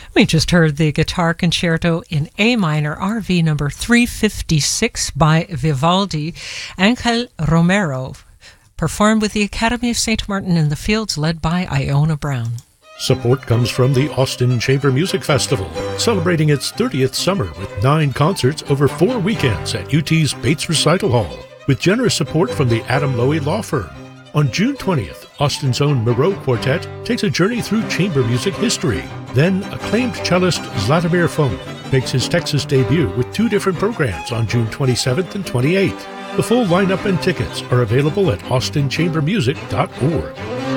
We just heard the Guitar Concerto in A minor, RV number 356 by Vivaldi, Angel Romero, performed with the Academy of St. Martin in the Fields, led by Iona Brown. Support comes from the Austin Chamber Music Festival, celebrating its 30th summer with 9 concerts over 4 weekends at UT's Bates Recital Hall, with generous support from the Adam Lowy Law Firm. On June 20th, Austin's own Moreau Quartet takes a journey through chamber music history. Then, acclaimed cellist Zlatomir Fon makes his Texas debut with 2 different programs on June 27th and 28th. The full lineup and tickets are available at austinchambermusic.org.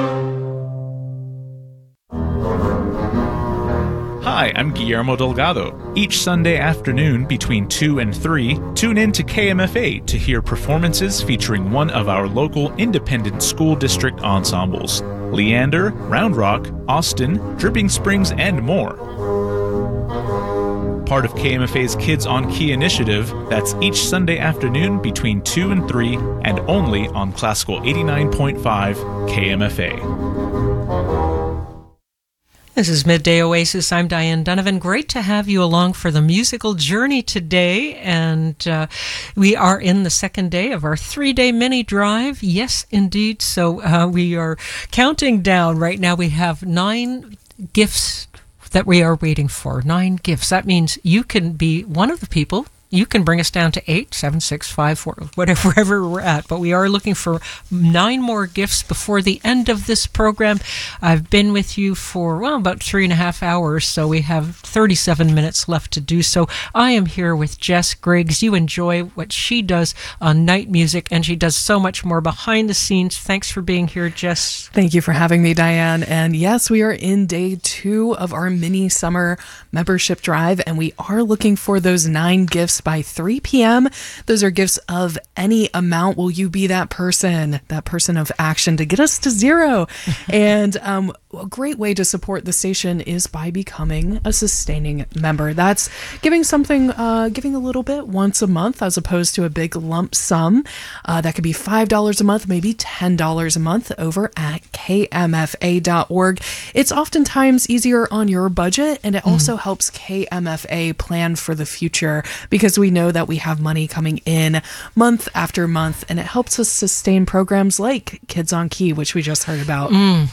Hi, I'm Guillermo Delgado. Each Sunday afternoon between 2 and 3, tune in to KMFA to hear performances featuring one of our local independent school district ensembles: Leander, Round Rock, Austin, Dripping Springs, and more. Part of KMFA's Kids on Key initiative, that's each Sunday afternoon between 2 and 3, and only on Classical 89.5 KMFA. This is Midday Oasis. I'm Diane Donovan. Great to have you along for the musical journey today. And we are in the second day of our 3-day mini drive. Yes, indeed. So we are counting down. Right now we have 9 gifts that we are waiting for. 9 gifts. That means you can be one of the people. You can bring us down to 8, 7, 6, 5, 4, wherever we're at. But we are looking for 9 more gifts before the end of this program. I've been with you for, about 3.5 hours, so we have 37 minutes left to do so. I am here with Jess Griggs. You enjoy what she does on Night Music, and she does so much more behind the scenes. Thanks for being here, Jess. Thank you for having me, Diane. And yes, we are in day 2 of our mini summer membership drive, and we are looking for those 9 gifts by 3 p.m. Those are gifts of any amount. Will you be that person of action to get us to 0? And a great way to support the station is by becoming a sustaining member. That's giving a little bit once a month as opposed to a big lump sum. That could be $5 a month, maybe $10 a month over at kmfa.org. It's oftentimes easier on your budget, and it also helps KMFA plan for the future, because we know that we have money coming in month after month, and it helps us sustain programs like Kids on Key, which we just heard about.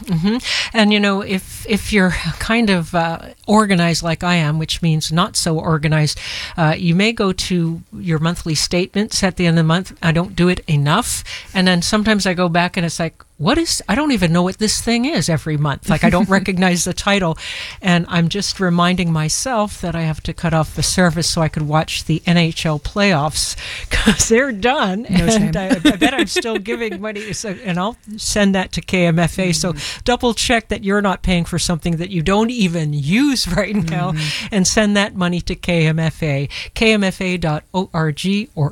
And if you're kind of organized like I am, which means not so organized, you may go to your monthly statements at the end of the month. I don't do it enough, and then sometimes I go back and it's like, I don't even know what this thing is every month. Like, I don't recognize the title. And I'm just reminding myself that I have to cut off the service so I could watch the NHL playoffs, because they're done. No shame. And I bet I'm still giving money. And I'll send that to KMFA. So double check that you're not paying for something that you don't even use right now, and send that money to KMFA, kmfa.org, or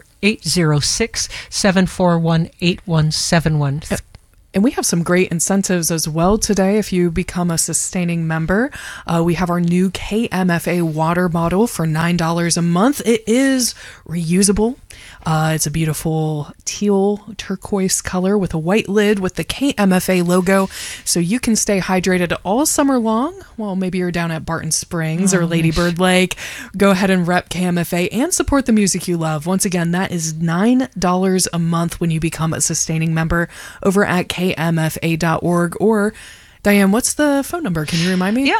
806-741-8171. And we have some great incentives as well today if you become a sustaining member. We have our new KMFA water bottle for $9 a month. It is reusable. It's a beautiful teal turquoise color with a white lid with the KMFA logo, so you can stay hydrated all summer long. Well, maybe you're down at Barton Springs or Lady Bird Lake. Go ahead and rep KMFA and support the music you love. Once again, that is $9 a month when you become a sustaining member over at kmfa.org. Or Diane, what's the phone number? Can you remind me? Yeah,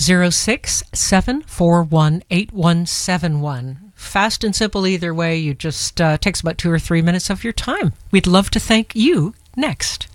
806-741-8171. Fast and simple either way. You just takes about 2 or 3 minutes of your time. We'd love to thank you next.